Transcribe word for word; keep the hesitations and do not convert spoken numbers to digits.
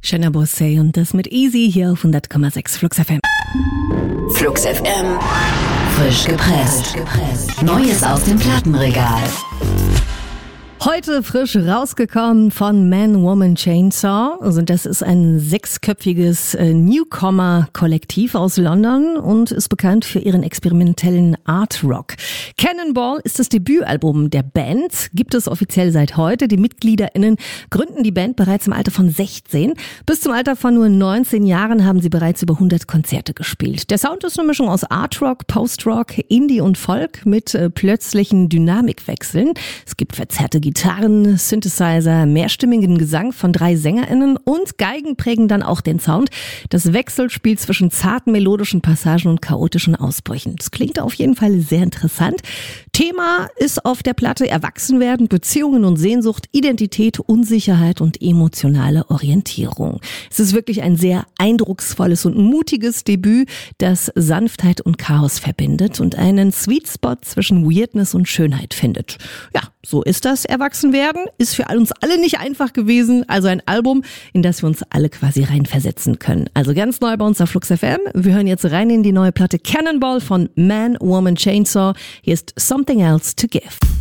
Shanna Bossé und das mit Easy hier auf hundert Komma sechs Flux F M. Flux F M. Frisch gepresst. Neues aus dem Plattenregal. Heute frisch rausgekommen von Man, Woman, Chainsaw. Also das ist ein sechsköpfiges äh, Newcomer-Kollektiv aus London und ist bekannt für ihren experimentellen Art Rock. Cannonball ist das Debütalbum der Band, gibt es offiziell seit heute. Die MitgliederInnen gründen die Band bereits im Alter von sechzehn. Bis zum Alter von nur neunzehn Jahren haben sie bereits über hundert Konzerte gespielt. Der Sound ist eine Mischung aus Art Rock, Post Rock, Indie und Folk mit äh, plötzlichen Dynamikwechseln. Es gibt verzerrte Gitarren, Synthesizer, mehrstimmigen Gesang von drei SängerInnen und Geigen prägen dann auch den Sound. Das Wechselspiel zwischen zarten melodischen Passagen und chaotischen Ausbrüchen. Das klingt auf jeden Fall sehr interessant. Thema ist auf der Platte Erwachsenwerden, Beziehungen und Sehnsucht, Identität, Unsicherheit und emotionale Orientierung. Es ist wirklich ein sehr eindrucksvolles und mutiges Debüt, das Sanftheit und Chaos verbindet und einen Sweet Spot zwischen Weirdness und Schönheit findet. Ja, so ist das Erwachsenwerden. Ist für uns alle nicht einfach gewesen. Also ein Album, in das wir uns alle quasi reinversetzen können. Also ganz neu bei uns auf Flux F M. Wir hören jetzt rein in die neue Platte Cannonball von Man, Woman, Chainsaw. Hier ist Something Else to Give.